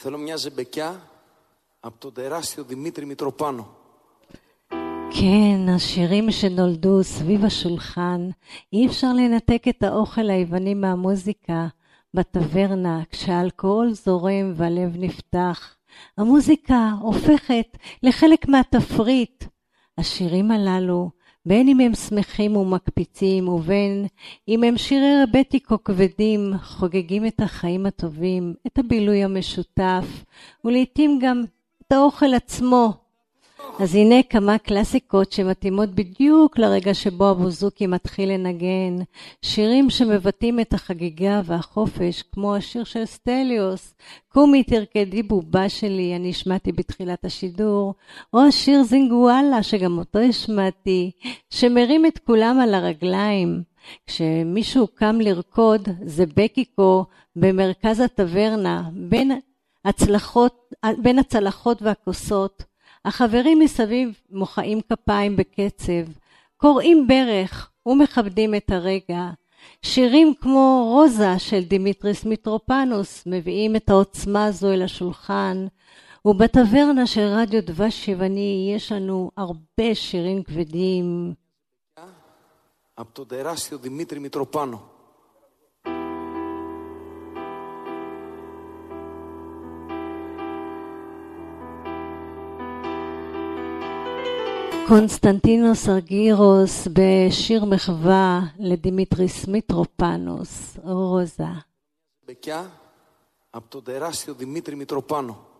Θέλω μια ζεμπεκιά από τον τεράστιο Δημήτρη Μητροπάνο. כן, השירים שנולדו סביב השולחן, אי אפשר לנתק את האוכל היווני מהמוזיקה בטברנה, כשהאלכוהול זורם והלב נפתח. המוזיקה הופכת לחלק מהתפריט. השירים הללו, בין אם הם שמחים ומקפיצים, ובין אם הם שירי רבטיקו כבדים, חוגגים את החיים הטובים, את הבילוי המשותף, ולעיתים גם את האוכל עצמו. אז הנה כמה קלאסיקות שמתאימות בדיוק לרגע שבו הבוזוקי מתחיל לנגן, שירים שמבטאים את החגיגה והחופש, כמו השיר של סטליוס, קומי תרקדי בובה שלי, אני השמעתי בתחילת השידור, או השיר זינגואלה שגם אותו השמעתי, שמרים את כולם על הרגליים. כשמישהו קם לרקוד זה בקיקו במרכז הטברנה, בין הצלחות והכוסות. החברים מסביב מוחאים כפיים בקצב, קוראים ברך ומכבדים את הרגע. שירים כמו רוזה של דימיטריס מיטרופנוס מביאים את העוצמה הזו אל השולחן, ובטברנה של רדיו דבש יווני יש לנו הרבה שירים כבדים. Από τον τεράστιο Δημήτρη Μητροπάνο. קונסטנטינוס ארגירוס בשיר מחווה לדימיטריס מיטרופנוס, רוזה. Μπεκιά από τον τεράστιο Δημήτρη Μητροπάνο.